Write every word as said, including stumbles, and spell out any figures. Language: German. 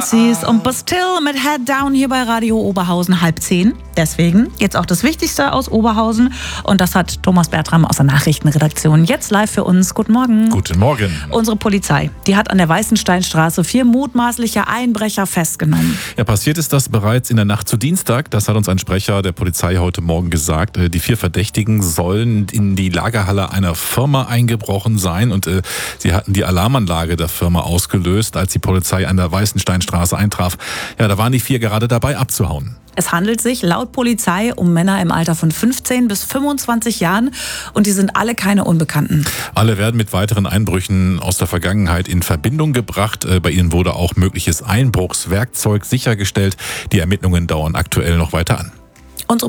Nazis und Bastille mit Head Down hier bei Radio Oberhausen halb zehn. Deswegen jetzt auch das Wichtigste aus Oberhausen. Und das hat Thomas Bertram aus der Nachrichtenredaktion jetzt live für uns. Guten Morgen. Guten Morgen. Unsere Polizei, die hat an der Weißensteinstraße vier mutmaßliche Einbrecher festgenommen. Ja, passiert ist das bereits in der Nacht zu Dienstag. Das hat uns ein Sprecher der Polizei heute Morgen gesagt. Die vier Verdächtigen sollen in die Lagerhalle einer Firma eingebrochen sein. Und äh, sie hatten die Alarmanlage der Firma ausgelöst, als die Polizei an der Weißensteinstraße eintraf. Ja, da waren die vier gerade dabei abzuhauen. Es handelt sich laut Polizei um Männer im Alter von fünfzehn bis fünfundzwanzig Jahren und die sind alle keine Unbekannten. Alle werden mit weiteren Einbrüchen aus der Vergangenheit in Verbindung gebracht. Bei ihnen wurde auch mögliches Einbruchswerkzeug sichergestellt. Die Ermittlungen dauern aktuell noch weiter an.